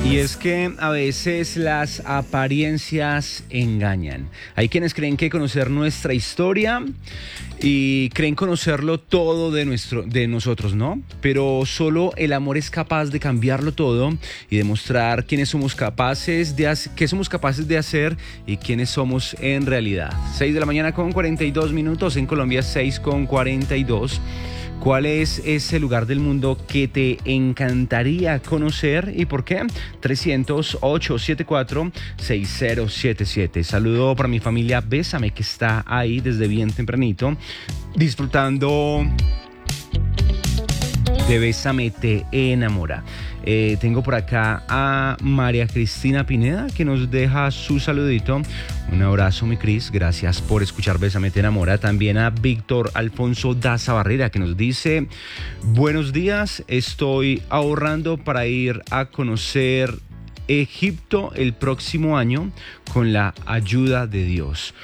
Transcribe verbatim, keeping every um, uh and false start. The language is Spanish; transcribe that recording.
Y es que a veces las apariencias engañan. Hay quienes creen que conocer nuestra historia y creen conocerlo todo de, nuestro, de nosotros, ¿no? Pero solo el amor es capaz de cambiarlo todo y demostrar quiénes somos capaces de hacer, qué somos capaces de hacer y quiénes somos en realidad. seis de la mañana con cuarenta y dos minutos, en Colombia seis con cuarenta y dos. ¿Cuál es ese lugar del mundo que te encantaría conocer y por qué? trescientos, ochocientos setenta y cuatro, sesenta setenta y siete. Saludo para mi familia Bésame, que está ahí desde bien tempranito, disfrutando de Bésame te enamora. Eh, tengo por acá a María Cristina Pineda, que nos deja su saludito. Un abrazo, mi Cris, gracias por escuchar Bésame te enamora. También a Víctor Alfonso Daza Barrera, que nos dice: buenos días, estoy ahorrando para ir a conocer Egipto el próximo año con la ayuda de Dios.